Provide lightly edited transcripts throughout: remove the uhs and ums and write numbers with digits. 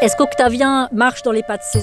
Est-ce qu'Octavien marche dans les pas de César ?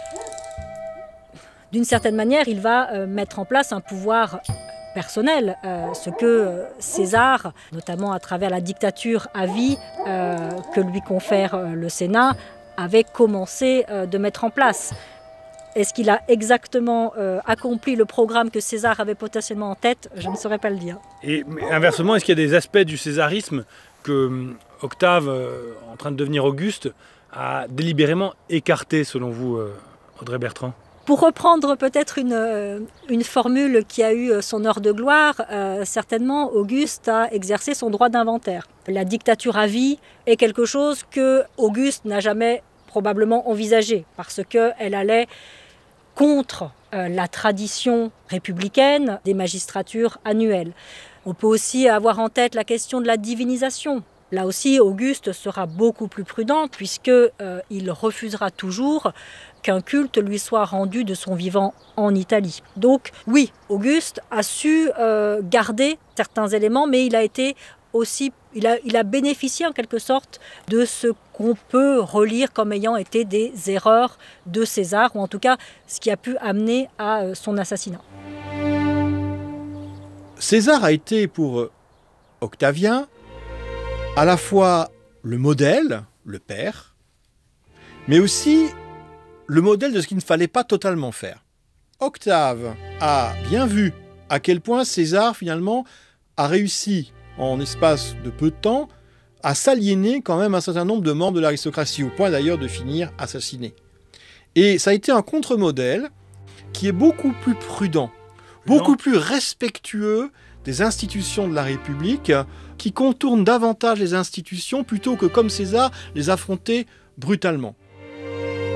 D'une certaine manière, il va mettre en place un pouvoir personnel, ce que César, notamment à travers la dictature à vie que lui confère le Sénat, avait commencé de mettre en place. Est-ce qu'il a exactement accompli le programme que César avait potentiellement en tête ? Je ne saurais pas le dire. Et inversement, est-ce qu'il y a des aspects du césarisme que Octave, en train de devenir Auguste, a délibérément écarté, selon vous, Audrey Bertrand ? Pour reprendre peut-être une formule qui a eu son heure de gloire, certainement Auguste a exercé son droit d'inventaire. La dictature à vie est quelque chose que Auguste n'a jamais probablement envisagé, parce qu'elle allait contre la tradition républicaine des magistratures annuelles. On peut aussi avoir en tête la question de la divinisation. Là aussi, Auguste sera beaucoup plus prudent puisqu'il refusera toujours qu'un culte lui soit rendu de son vivant en Italie. Donc oui, Auguste a su garder certains éléments, mais il a bénéficié en quelque sorte de ce qu'on peut relire comme ayant été des erreurs de César, ou en tout cas ce qui a pu amener à son assassinat. César a été pour Octavien à la fois le modèle, le père, mais aussi le modèle de ce qu'il ne fallait pas totalement faire. Octave a bien vu à quel point César, finalement, a réussi, en espace de peu de temps, à s'aliéner quand même un certain nombre de membres de l'aristocratie, au point d'ailleurs de finir assassiné. Et ça a été un contre-modèle qui est beaucoup plus prudent, beaucoup plus respectueux des institutions de la République, qui contourne davantage les institutions plutôt que, comme César, les affronter brutalement.